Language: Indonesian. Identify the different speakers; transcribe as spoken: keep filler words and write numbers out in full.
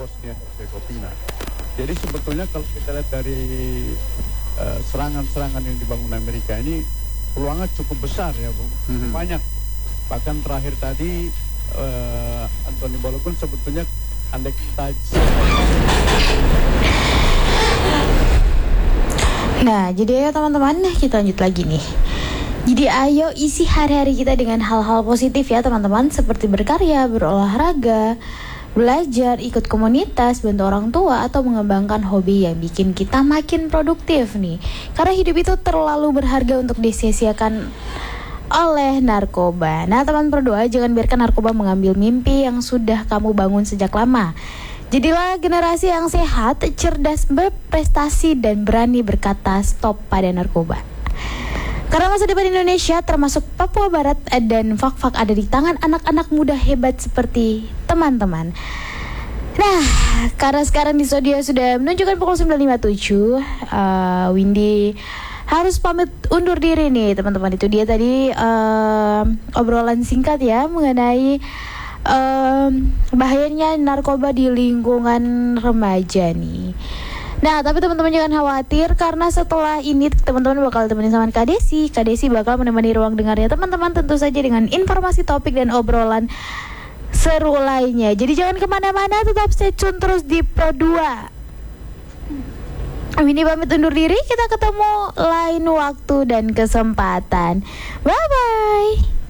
Speaker 1: Bosnia Herzegovina. Jadi sebetulnya kalau kita lihat dari uh, serangan-serangan yang dibangun Amerika ini peluangnya cukup besar ya, Bung. Mm-hmm. Banyak. Bahkan terakhir tadi uh, Anthony Balogun sebetulnya andai kita.
Speaker 2: Nah, jadi ya teman-teman, kita lanjut lagi nih. Jadi ayo isi hari-hari kita dengan hal-hal positif ya teman-teman, seperti berkarya, berolahraga, belajar, ikut komunitas, bantu orang tua, atau mengembangkan hobi yang bikin kita makin produktif nih. Karena hidup itu terlalu berharga untuk disia-siakan oleh narkoba. Nah teman berdoa, jangan biarkan narkoba mengambil mimpi yang sudah kamu bangun sejak lama. Jadilah generasi yang sehat, cerdas, berprestasi, dan berani berkata stop pada narkoba. Karena masa depan Indonesia termasuk Papua Barat dan Fak-Fak ada di tangan anak-anak muda hebat seperti teman-teman. Nah, karena sekarang di Zodia sudah menunjukkan pukul sembilan lima puluh tujuh, uh, Windy harus pamit undur diri nih teman-teman. Itu dia tadi uh, obrolan singkat ya mengenai uh, bahayanya narkoba di lingkungan remaja nih. Nah, tapi teman-teman jangan khawatir, karena setelah ini teman-teman bakal temenin sama Kak Desi. Kak Desi bakal menemani ruang dengarnya teman-teman, tentu saja dengan informasi, topik, dan obrolan seru lainnya. Jadi jangan kemana-mana, tetap stay tune terus di Pro dua. Ini pamit undur diri, kita ketemu lain waktu dan kesempatan. Bye-bye.